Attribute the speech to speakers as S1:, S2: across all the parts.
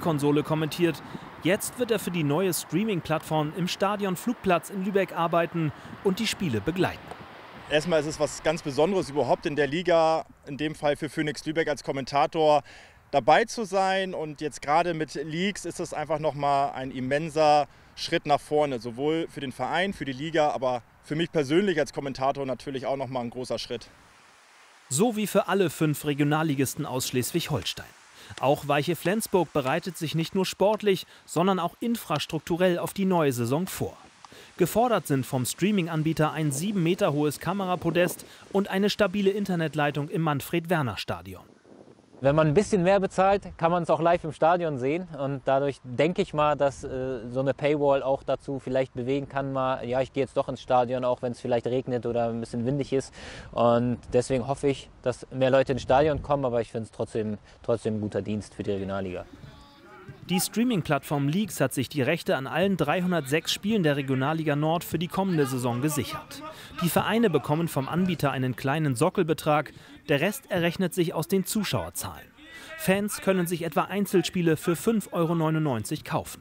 S1: Spielkonsole kommentiert. Jetzt wird er für die neue Streaming-Plattform im Stadion Flugplatz in Lübeck arbeiten und die Spiele begleiten.
S2: Erstmal ist es was ganz Besonderes überhaupt in der Liga, in dem Fall für Phoenix Lübeck als Kommentator dabei zu sein. Und jetzt gerade mit Leaks ist es einfach nochmal ein immenser Schritt nach vorne, sowohl für den Verein, für die Liga, aber für mich persönlich als Kommentator natürlich auch nochmal ein großer Schritt.
S1: So wie für alle 5 Regionalligisten aus Schleswig-Holstein. Auch Weiche Flensburg bereitet sich nicht nur sportlich, sondern auch infrastrukturell auf die neue Saison vor. Gefordert sind vom Streaming-Anbieter ein 7 Meter hohes Kamerapodest und eine stabile Internetleitung im Manfred-Werner-Stadion.
S3: Wenn man ein bisschen mehr bezahlt, kann man es auch live im Stadion sehen. Und dadurch denke ich mal, dass so eine Paywall auch dazu vielleicht bewegen kann, ja, ich gehe jetzt doch ins Stadion, auch wenn es vielleicht regnet oder ein bisschen windig ist. Und deswegen hoffe ich, dass mehr Leute ins Stadion kommen, aber ich finde es trotzdem ein guter Dienst für die Regionalliga.
S1: Die Streaming-Plattform Leaks hat sich die Rechte an allen 306 Spielen der Regionalliga Nord für die kommende Saison gesichert. Die Vereine bekommen vom Anbieter einen kleinen Sockelbetrag, der Rest errechnet sich aus den Zuschauerzahlen. Fans können sich etwa Einzelspiele für 5,99 € kaufen.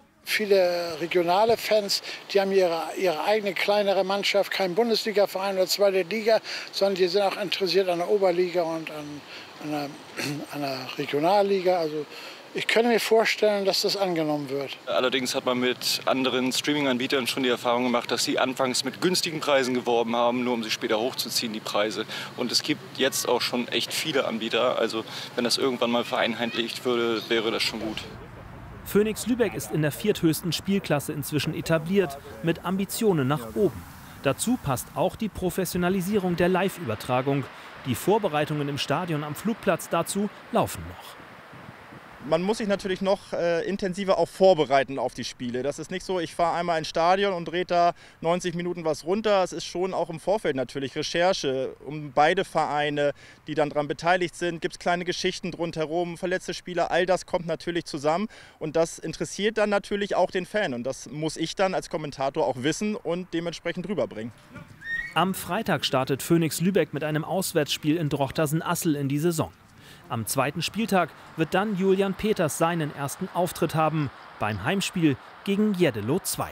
S4: Viele regionale Fans, die haben ihre eigene kleinere Mannschaft, kein Bundesliga-Verein oder zweite Liga, sondern die sind auch interessiert an der Oberliga und an der Regionalliga. Also ich könnte mir vorstellen, dass das angenommen wird.
S5: Allerdings hat man mit anderen Streaming-Anbietern schon die Erfahrung gemacht, dass sie anfangs mit günstigen Preisen geworben haben, nur um sie später hochzuziehen, die Preise. Und es gibt jetzt auch schon echt viele Anbieter. Also wenn das irgendwann mal vereinheitlicht würde, wäre das schon gut.
S1: Phoenix Lübeck ist in der 4. Spielklasse inzwischen etabliert, mit Ambitionen nach oben. Dazu passt auch die Professionalisierung der Live-Übertragung. Die Vorbereitungen im Stadion am Flugplatz dazu laufen noch.
S2: Man muss sich natürlich noch intensiver auch vorbereiten auf die Spiele. Das ist nicht so, ich fahre einmal ins Stadion und drehe da 90 Minuten was runter. Es ist schon auch im Vorfeld natürlich Recherche um beide Vereine, die dann daran beteiligt sind. Gibt es kleine Geschichten rundherum, verletzte Spieler, all das kommt natürlich zusammen. Und das interessiert dann natürlich auch den Fan. Und das muss ich dann als Kommentator auch wissen und dementsprechend rüberbringen.
S1: Am Freitag startet Phoenix Lübeck mit einem Auswärtsspiel in Drochtersen-Assel in die Saison. Am 2. Spieltag wird dann Julian Peters seinen ersten Auftritt haben, beim Heimspiel gegen Jeddelo 2.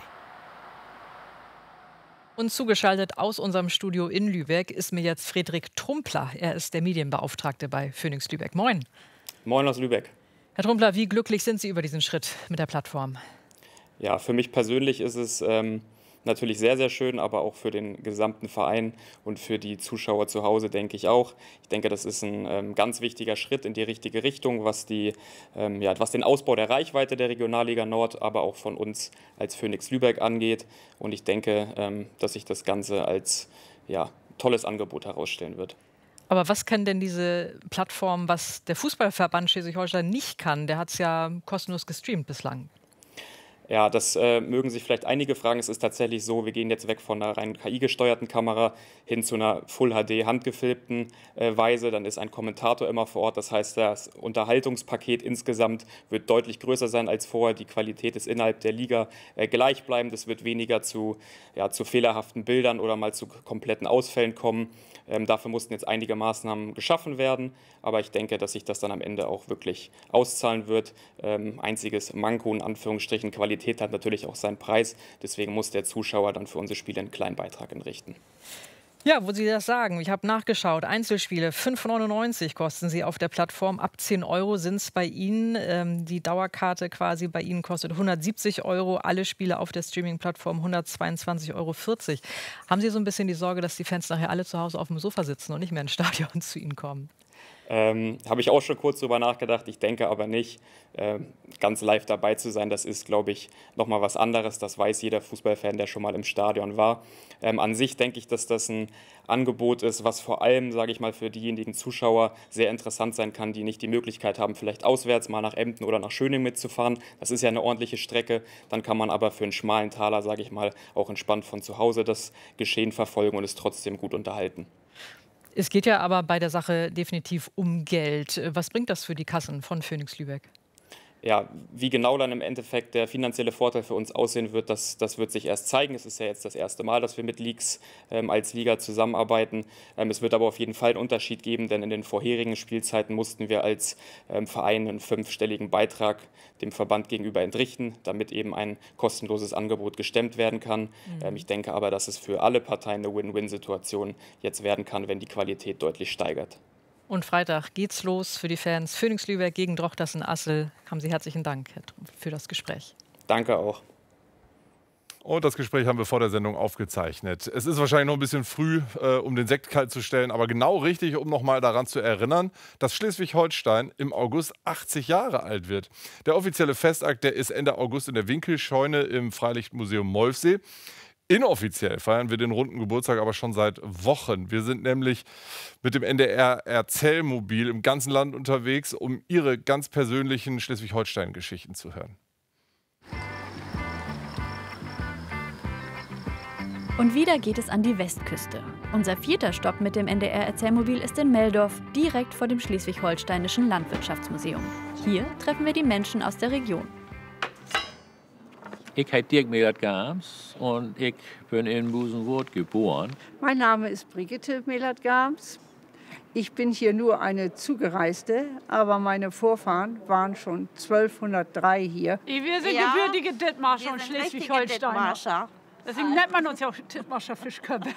S6: Und zugeschaltet aus unserem Studio in Lübeck ist mir jetzt Friedrich Trumpler. Er ist der Medienbeauftragte bei Phoenix Lübeck. Moin.
S7: Moin aus Lübeck.
S6: Herr Trumpler, wie glücklich sind Sie über diesen Schritt mit der Plattform?
S7: Ja, für mich persönlich ist es natürlich sehr, sehr schön, aber auch für den gesamten Verein und für die Zuschauer zu Hause denke ich auch. Ich denke, das ist ein ganz wichtiger Schritt in die richtige Richtung, was den Ausbau der Reichweite der Regionalliga Nord, aber auch von uns als Phoenix Lübeck angeht. Und ich denke, dass sich das Ganze als tolles Angebot herausstellen wird.
S6: Aber was kann denn diese Plattform, was der Fußballverband Schleswig-Holstein nicht kann? Der hat es ja kostenlos gestreamt bislang.
S7: Ja, das mögen sich vielleicht einige fragen. Es ist tatsächlich so, wir gehen jetzt weg von einer rein KI-gesteuerten Kamera hin zu einer Full-HD handgefilmten Weise. Dann ist ein Kommentator immer vor Ort. Das heißt, das Unterhaltungspaket insgesamt wird deutlich größer sein als vorher. Die Qualität ist innerhalb der Liga gleichbleibend. Es wird weniger zu fehlerhaften Bildern oder mal zu kompletten Ausfällen kommen. Dafür mussten jetzt einige Maßnahmen geschaffen werden. Aber ich denke, dass sich das dann am Ende auch wirklich auszahlen wird. Einziges Manko in Anführungsstrichen, Qualität hat natürlich auch seinen Preis. Deswegen muss der Zuschauer dann für unsere Spiele einen kleinen Beitrag entrichten.
S6: Ja, wo Sie das sagen, ich habe nachgeschaut. Einzelspiele 5,99 € kosten sie auf der Plattform. Ab 10 € sind es bei Ihnen. Die Dauerkarte quasi bei Ihnen kostet 170 €. Alle Spiele auf der Streaming-Plattform 122,40 €. Haben Sie so ein bisschen die Sorge, dass die Fans nachher alle zu Hause auf dem Sofa sitzen und nicht mehr ins Stadion zu Ihnen kommen?
S7: Habe ich auch schon kurz drüber nachgedacht. Ich denke aber nicht, ganz live dabei zu sein. Das ist, glaube ich, nochmal was anderes. Das weiß jeder Fußballfan, der schon mal im Stadion war. An sich denke ich, dass das ein Angebot ist, was vor allem, sage ich mal, für diejenigen Zuschauer sehr interessant sein kann, die nicht die Möglichkeit haben, vielleicht auswärts mal nach Emden oder nach Schöning mitzufahren. Das ist ja eine ordentliche Strecke. Dann kann man aber für einen schmalen Taler, sage ich mal, auch entspannt von zu Hause das Geschehen verfolgen und ist trotzdem gut unterhalten.
S6: Es geht ja aber bei der Sache definitiv um Geld. Was bringt das für die Kassen von Phoenix Lübeck?
S7: Ja, wie genau dann im Endeffekt der finanzielle Vorteil für uns aussehen wird, das wird sich erst zeigen. Es ist ja jetzt das erste Mal, dass wir mit Leagues als Liga zusammenarbeiten. Es wird aber auf jeden Fall einen Unterschied geben, denn in den vorherigen Spielzeiten mussten wir als Verein einen 5-stelligen Beitrag dem Verband gegenüber entrichten, damit eben ein kostenloses Angebot gestemmt werden kann. Ich denke aber, dass es für alle Parteien eine Win-Win-Situation jetzt werden kann, wenn die Qualität deutlich steigert.
S6: Und Freitag geht's los für die Fans. Phoenix Lübeck gegen Drochtersen Assel. Haben Sie herzlichen Dank, Herr Trumpf, für das Gespräch.
S7: Danke auch.
S8: Und das Gespräch haben wir vor der Sendung aufgezeichnet. Es ist wahrscheinlich noch ein bisschen früh, um den Sekt kalt zu stellen, aber genau richtig, um noch mal daran zu erinnern, dass Schleswig-Holstein im August 80 Jahre alt wird. Der offizielle Festakt, der ist Ende August in der Winkelscheune im Freilichtmuseum Molfsee. Inoffiziell feiern wir den runden Geburtstag aber schon seit Wochen. Wir sind nämlich mit dem NDR-Erzählmobil im ganzen Land unterwegs, um Ihre ganz persönlichen Schleswig-Holstein-Geschichten zu hören.
S9: Und wieder geht es an die Westküste. Unser 4. Stopp mit dem NDR-Erzählmobil ist in Meldorf, direkt vor dem Schleswig-Holsteinischen Landwirtschaftsmuseum. Hier treffen wir die Menschen aus der Region.
S10: Ich heiße Dirk Mehlert-Gams und ich bin in Busenwurth geboren.
S11: Mein Name ist Brigitte Mehlert-Gams. Ich bin hier nur eine Zugereiste, aber meine Vorfahren waren schon 1203 hier.
S12: Wir sind gebürtige Dithmarscher und Schleswig-Holsteiner. Deswegen nennt man uns ja auch Dithmarscher Fischköppe.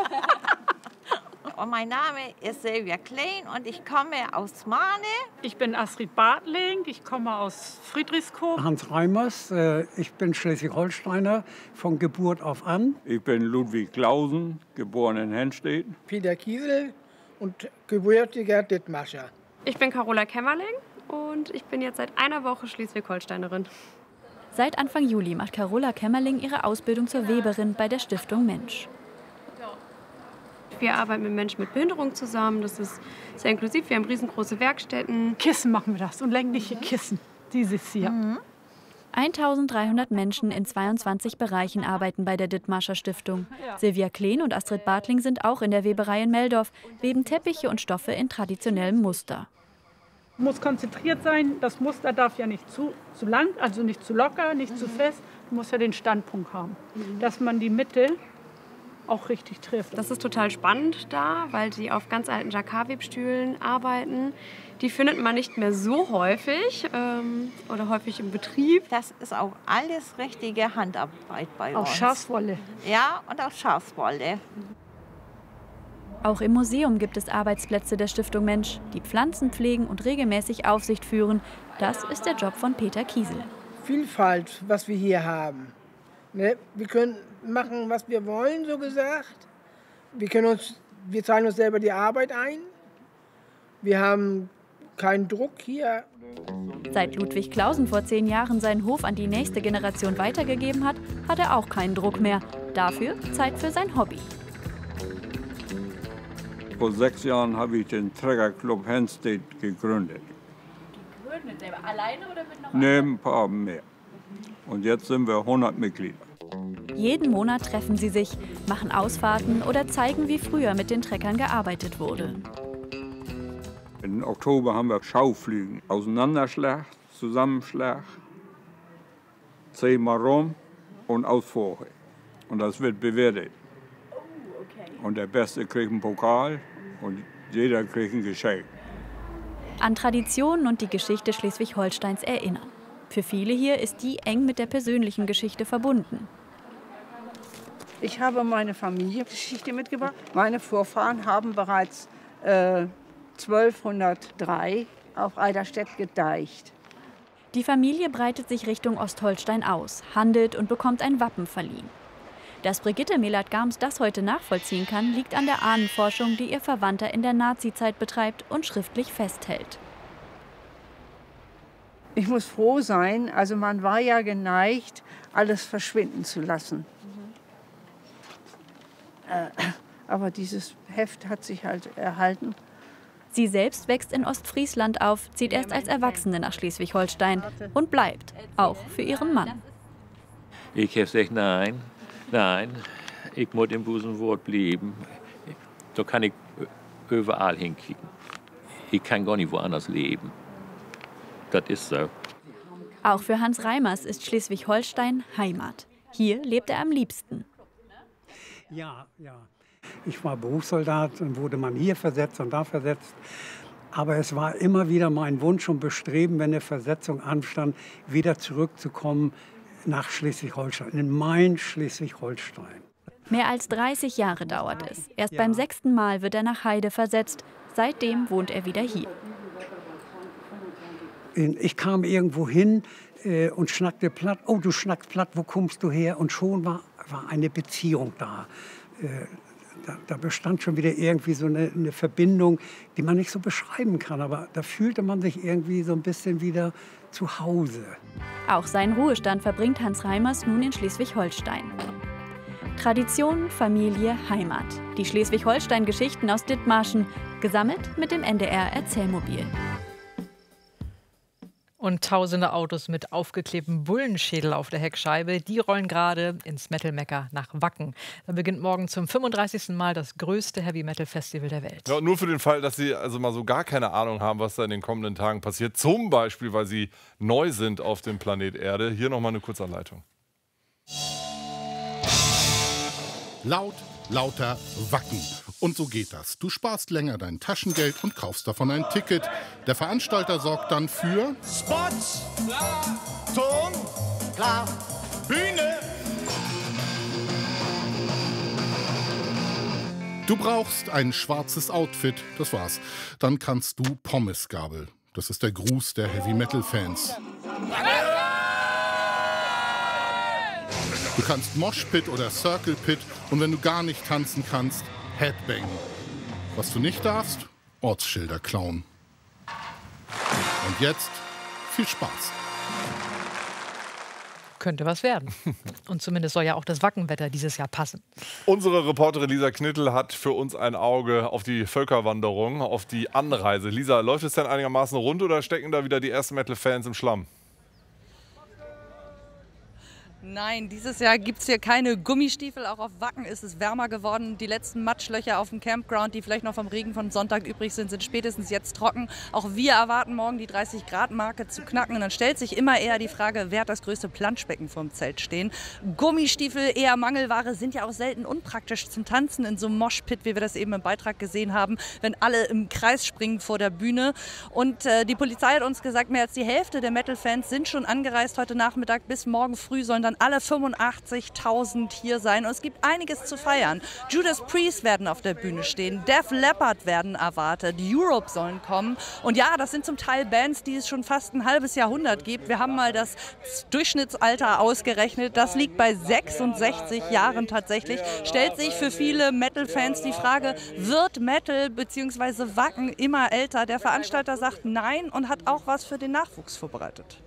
S13: Und mein Name ist Silvia Klein und ich komme aus Mahne.
S12: Ich bin Astrid Bartling, ich komme aus Friedrichskoog.
S14: Hans Reimers, ich bin Schleswig-Holsteiner von Geburt auf an.
S15: Ich bin Ludwig Clausen, geboren in Henstedt.
S16: Peter Kiesel und gebürtiger Dithmarscher.
S17: Ich bin Carola Kämmerling und ich bin jetzt seit einer Woche Schleswig-Holsteinerin.
S9: Seit Anfang Juli macht Carola Kämmerling ihre Ausbildung zur Weberin bei der Stiftung Mensch.
S17: Wir arbeiten mit Menschen mit Behinderung zusammen. Das ist sehr inklusiv. Wir haben riesengroße Werkstätten.
S12: Kissen machen wir das und längliche Kissen. Dieses hier.
S9: 1300 Menschen in 22 Bereichen arbeiten bei der Dithmarscher Stiftung. Silvia Klein und Astrid Bartling sind auch in der Weberei in Meldorf, weben Teppiche und Stoffe in traditionellem Muster.
S12: Muss konzentriert sein. Das Muster darf ja nicht zu lang, also nicht zu locker, nicht zu fest. Man muss ja den Standpunkt haben, dass man die Mitte auch richtig trifft.
S17: Das ist total spannend da, weil sie auf ganz alten Jacquard-Webstühlen arbeiten. Die findet man nicht mehr so häufig oder häufig im Betrieb.
S13: Das ist auch alles richtige Handarbeit bei uns.
S12: Aus Schafswolle.
S13: Ja, und aus Schafswolle.
S9: Auch im Museum gibt es Arbeitsplätze der Stiftung Mensch, die Pflanzen pflegen und regelmäßig Aufsicht führen. Das ist der Job von Peter Kiesel.
S16: Vielfalt, was wir hier haben. Ne? Wir können machen, was wir wollen, so gesagt. Wir zahlen uns selber die Arbeit ein. Wir haben keinen Druck hier.
S9: Seit Ludwig Clausen vor 10 Jahren seinen Hof an die nächste Generation weitergegeben hat, hat er auch keinen Druck mehr. Dafür Zeit für sein Hobby.
S15: Vor 6 Jahren habe ich den Trägerclub Henstedt gegründet.
S9: Gegründet selber? Alleine oder mit noch
S15: ein paar mehr. Und jetzt sind wir 100 Mitglieder.
S9: Jeden Monat treffen sie sich, machen Ausfahrten oder zeigen, wie früher mit den Treckern gearbeitet wurde.
S15: Im Oktober haben wir Schauflügen, Auseinanderschlag, Zusammenschlag, 10-mal rum und Ausfuhr. Und das wird bewertet. Und der Beste kriegt einen Pokal und jeder kriegt ein Geschenk.
S9: An Traditionen und die Geschichte Schleswig-Holsteins erinnern. Für viele hier ist die eng mit der persönlichen Geschichte verbunden.
S11: Ich habe meine Familiengeschichte mitgebracht. Meine Vorfahren haben bereits 1203 auf Eiderstedt gedeicht.
S9: Die Familie breitet sich Richtung Ostholstein aus, handelt und bekommt ein Wappen verliehen. Dass Brigitte Mehlert-Gams das heute nachvollziehen kann, liegt an der Ahnenforschung, die ihr Verwandter in der Nazizeit betreibt und schriftlich festhält.
S11: Ich muss froh sein, also man war ja geneigt, alles verschwinden zu lassen. Aber dieses Heft hat sich halt erhalten.
S9: Sie selbst wächst in Ostfriesland auf, zieht erst als Erwachsene nach Schleswig-Holstein und bleibt, auch für ihren Mann.
S10: Ich habe gesagt, nein, ich muss in Busenwurth bleiben. Da kann ich überall hinkriegen. Ich kann gar nicht woanders leben. Das ist so.
S9: Auch für Hans Reimers ist Schleswig-Holstein Heimat. Hier lebt er am liebsten.
S14: Ja. Ich war Berufssoldat und wurde mal hier versetzt und da versetzt. Aber es war immer wieder mein Wunsch und Bestreben, wenn eine Versetzung anstand, wieder zurückzukommen nach Schleswig-Holstein, in mein Schleswig-Holstein.
S9: Mehr als 30 Jahre dauert es. Erst beim 6. Mal wird er nach Heide versetzt. Seitdem wohnt er wieder hier.
S14: Ich kam irgendwo hin und schnackte platt. Oh, du schnackst platt, wo kommst du her? Und schon war eine Beziehung da. Da bestand schon wieder irgendwie so eine Verbindung, die man nicht so beschreiben kann. Aber da fühlte man sich irgendwie so ein bisschen wieder zu Hause.
S9: Auch seinen Ruhestand verbringt Hans Reimers nun in Schleswig-Holstein. Tradition, Familie, Heimat. Die Schleswig-Holstein-Geschichten aus Dithmarschen, gesammelt mit dem NDR-Erzählmobil.
S6: Und tausende Autos mit aufgeklebtem Bullenschädel auf der Heckscheibe, die rollen gerade ins Metal-Mekka nach Wacken. Da beginnt morgen zum 35. Mal das größte Heavy-Metal-Festival der Welt.
S8: Ja, nur für den Fall, dass Sie also mal so gar keine Ahnung haben, was da in den kommenden Tagen passiert. Zum Beispiel, weil Sie neu sind auf dem Planet Erde. Hier nochmal eine Kurzanleitung.
S18: Laut, lauter, Wacken. Und so geht das. Du sparst länger dein Taschengeld und kaufst davon ein Ticket. Der Veranstalter sorgt dann für
S19: Spots, klar, Ton, klar, Bühne.
S18: Du brauchst ein schwarzes Outfit, das war's. Dann kannst du Pommesgabel. Das ist der Gruß der Heavy-Metal-Fans. Du kannst Moshpit oder Circle Pit und wenn du gar nicht tanzen kannst, Headbang. Was du nicht darfst, Ortsschilder klauen. Und jetzt viel Spaß.
S6: Könnte was werden. Und zumindest soll ja auch das Wackenwetter dieses Jahr passen.
S8: Unsere Reporterin Lisa Knittel hat für uns ein Auge auf die Völkerwanderung, auf die Anreise. Lisa, läuft es denn einigermaßen rund oder stecken da wieder die ersten Metal-Fans im Schlamm?
S20: Nein, dieses Jahr gibt es hier keine Gummistiefel. Auch auf Wacken ist es wärmer geworden. Die letzten Matschlöcher auf dem Campground, die vielleicht noch vom Regen von Sonntag übrig sind, sind spätestens jetzt trocken. Auch wir erwarten morgen die 30-Grad-Marke zu knacken. Und dann stellt sich immer eher die Frage, wer hat das größte Planschbecken vorm Zelt stehen. Gummistiefel, eher Mangelware, sind ja auch selten unpraktisch zum Tanzen in so einem Moshpit, wie wir das eben im Beitrag gesehen haben, wenn alle im Kreis springen vor der Bühne. Und die Polizei hat uns gesagt, mehr als die Hälfte der Metal-Fans sind schon angereist heute Nachmittag. Bis morgen früh sollen dann alle 85.000 hier sein. Und es gibt einiges zu feiern. Judas Priest werden auf der Bühne stehen. Def Leppard werden erwartet. Europe sollen kommen. Und ja, das sind zum Teil Bands, die es schon fast ein halbes Jahrhundert gibt. Wir haben mal das Durchschnittsalter ausgerechnet. Das liegt bei 66 Jahren tatsächlich. Stellt sich für viele Metal-Fans die Frage, wird Metal bzw. Wacken immer älter? Der Veranstalter sagt nein und hat auch was für den Nachwuchs vorbereitet.